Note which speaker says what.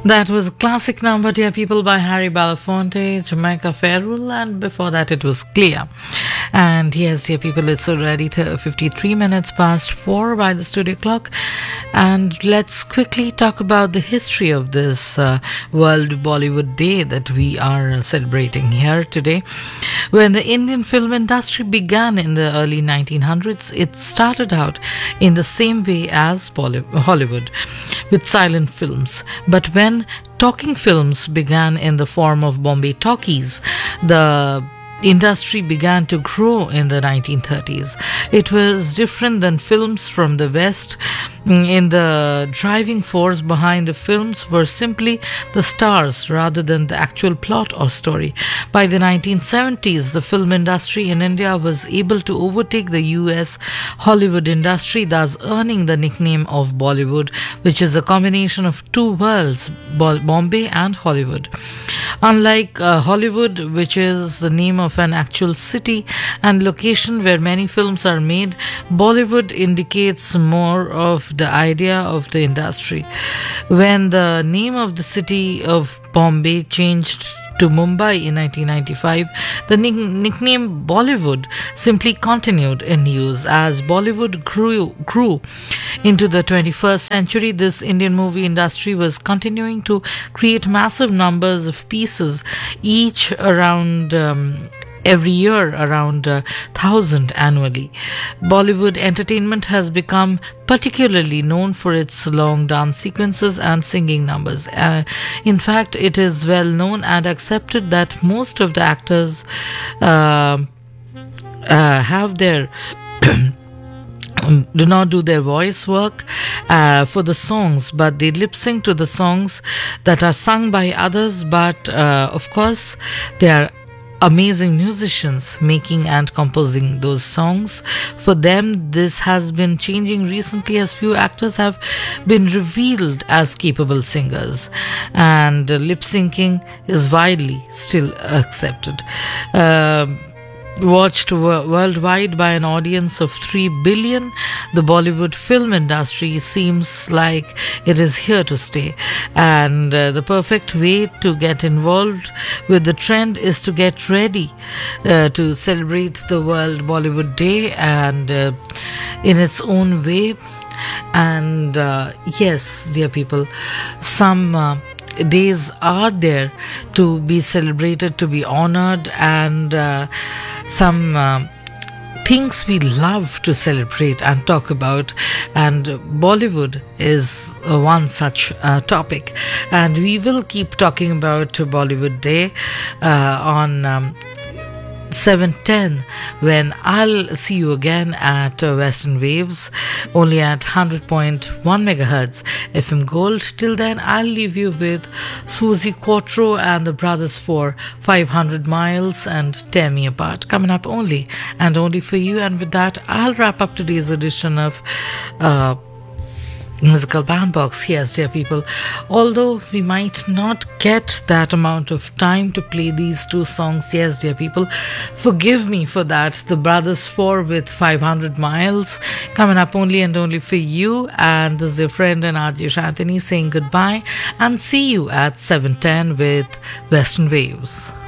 Speaker 1: That was a classic number, dear people, by Harry Belafonte, Jamaica Fairwell, and before that it was Clear. And yes, dear people, it's already 53 minutes past 4 by the studio clock. And let's quickly talk about the history of this World Bollywood Day that we are celebrating here today. When the Indian film industry began in the early 1900s, it started out in the same way as Hollywood, with silent films. But when talking films began in the form of Bombay talkies, the industry began to grow in the 1930s. It was different than films from the West. In the driving force behind the films were simply the stars rather than the actual plot or story. By the 1970s, the film industry in India was able to overtake the US Hollywood industry, thus earning the nickname of Bollywood, which is a combination of two worlds, Bombay and Hollywood. Unlike Hollywood, which is the name of an actual city and location where many films are made, Bollywood indicates more of the idea of the industry. When the name of the city of Bombay changed to Mumbai in 1995, the nickname Bollywood simply continued in use. As Bollywood grew into the 21st century, this Indian movie industry was continuing to create massive numbers of pieces, each around every year, around 1,000 annually. Bollywood entertainment has become particularly known for its long dance sequences and singing numbers. In fact, it is well known and accepted that most of the actors have their do not do their voice work for the songs, but they lip sync to the songs that are sung by others. But of course, they are amazing musicians making and composing those songs. For them, this has been changing recently as few actors have been revealed as capable singers, and lip syncing is widely still accepted. Watched worldwide by an audience of 3 billion, the Bollywood film industry seems like it is here to stay. And the perfect way to get involved with the trend is to get ready to celebrate the World Bollywood Day and in its own way. And yes, dear people, some days are there to be celebrated, to be honored, and some things we love to celebrate and talk about, and Bollywood is one such topic. And we will keep talking about Bollywood Day on 7:10 when I'll see you again at Western Waves, only at 100.1 megahertz FM Gold. Till then, I'll leave you with Susie Quattro and the Brothers for 500 Miles and Tear Me Apart, coming up only and only for you. And with that, I'll wrap up today's edition of Musical Bandbox. Yes, dear people, although we might not get that amount of time to play these two songs, yes, dear people, forgive me for that. The Brothers 4 with 500 Miles coming up only and only for you. And this is your friend and RJ Shantini saying goodbye and see you at 7:10 with Western Waves.